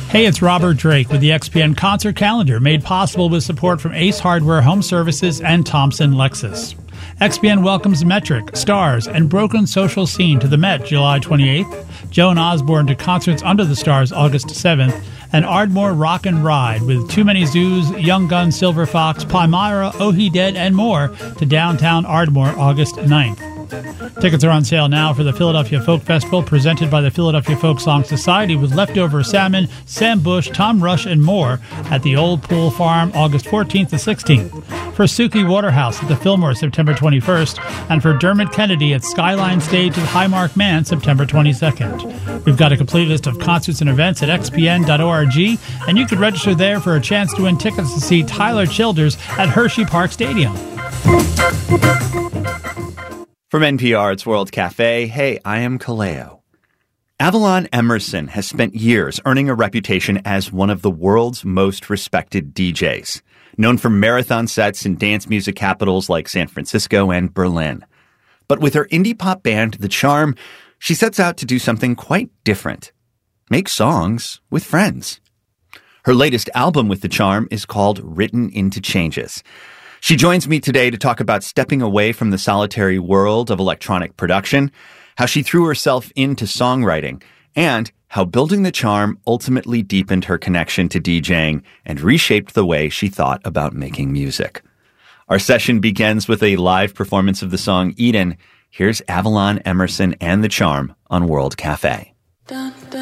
Hey, it's Robert Drake with the XPN Concert Calendar, made possible with support from Ace Hardware Home Services and Thompson Lexus. XPN welcomes Metric, Stars, and Broken Social Scene to the Met July 28th, Joan Osborne to Concerts Under the Stars August 7th, and Ardmore Rock and Ride with Too Many Zoos, Young Guns, Silver Fox, Palmyra, Oh He Dead, and more to downtown Ardmore August 9th. Tickets are on sale now for the Philadelphia Folk Festival, presented by the Philadelphia Folk Song Society, with Leftover Salmon, Sam Bush, Tom Rush, and more at the Old Pool Farm August 14th to 16th. For Suki Waterhouse at the Fillmore September 21st, and for Dermot Kennedy at Skyline Stage at Highmark Man September 22nd. We've got a complete list of concerts and events at xpn.org, and you could register there for a chance to win tickets to see Tyler Childers at Hershey Park Stadium. From NPR, it's World Cafe. Hey, I am Kaleo. Avalon Emerson has spent years earning a reputation as one of the world's most respected DJs, known for marathon sets in dance music capitals like San Francisco and Berlin. But with her indie pop band, The Charm, she sets out to do something quite different: make songs with friends. Her latest album with The Charm is called Written into Changes. She joins me today to talk about stepping away from the solitary world of electronic production, how she threw herself into songwriting, and how building The Charm ultimately deepened her connection to DJing and reshaped the way she thought about making music. Our session begins with a live performance of the song Eden. Here's Avalon Emerson and The Charm on World Cafe.